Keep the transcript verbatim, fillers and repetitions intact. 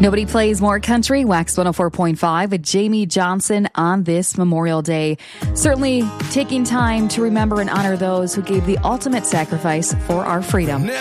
Nobody plays more country. Wax one oh four point five with Jamie Johnson on this Memorial Day. Certainly taking time to remember and honor those who gave the ultimate sacrifice for our freedom.